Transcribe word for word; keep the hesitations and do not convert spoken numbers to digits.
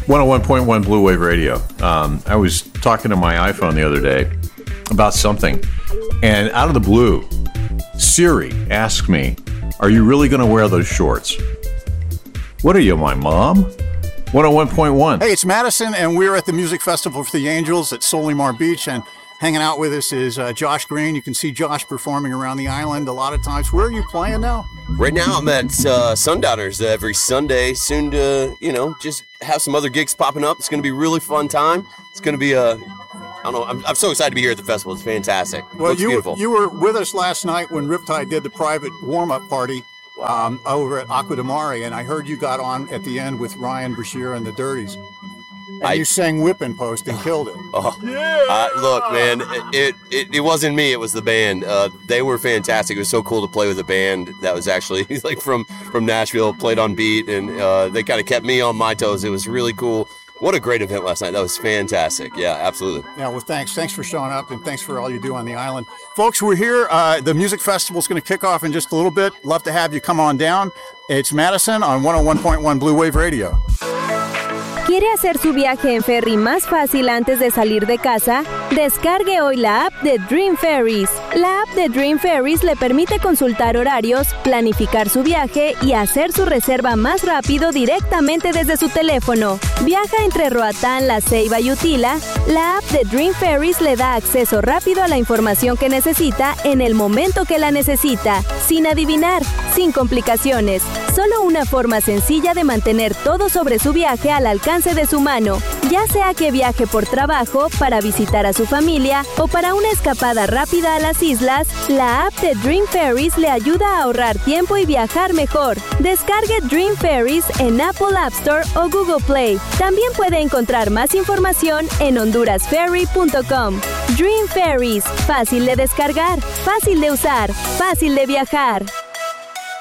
one oh one point one Blue Wave Radio. Um, I was talking to my iPhone the other day about something, and out of the blue, Siri asked me, "Are you really going to wear those shorts?" What are you, my mom? one oh one point one. Hey, it's Madison, and we're at the Music Festival for the Angels at Solimar Beach, and hanging out with us is uh, Josh Green. You can see Josh performing around the island a lot of times. Where are you playing now? Right now I'm at uh, Sundowners every Sunday. Soon to, you know, just have some other gigs popping up. It's going to be a really fun time. It's going to be a, I don't know, I'm, I'm so excited to be here at the festival. It's fantastic. Well, Looks you, beautiful. you were with us last night when Riptide did the private warm-up party um, over at Aqua de Mare, and I heard you got on at the end with Ryan Brashear and the Dirties. And I, you sang Whippin' Post and killed it. Oh, yeah! Uh, look, man, it, it it wasn't me. It was the band. Uh, they were fantastic. It was so cool to play with a band that was actually like from, from Nashville, played on beat, and uh, they kind of kept me on my toes. It was really cool. What a great event last night. That was fantastic. Yeah, absolutely. Yeah, well, thanks. Thanks for showing up, and thanks for all you do on the island. Folks, we're here. Uh, the music festival is going to kick off in just a little bit. Love to have you come on down. It's Madison on one oh one point one Blue Wave Radio. ¿Quiere hacer su viaje en ferry más fácil antes de salir de casa? Descargue hoy la app de Dream Ferries. La app de Dream Ferries le permite consultar horarios, planificar su viaje y hacer su reserva más rápido directamente desde su teléfono. Viaja entre Roatán, La Ceiba y Utila. La app de Dream Ferries le da acceso rápido a la información que necesita en el momento que la necesita, sin adivinar, sin complicaciones. Solo una forma sencilla de mantener todo sobre su viaje al alcance de su mano, ya sea que viaje por trabajo, para visitar a su familia o para una escapada rápida a las islas. La app de Dream Ferries le ayuda a ahorrar tiempo y viajar mejor. Descargue Dream Ferries en Apple App Store o Google Play. También puede encontrar más información en honduras ferry punto com. Dream Ferries, fácil de descargar, fácil de usar, fácil de viajar.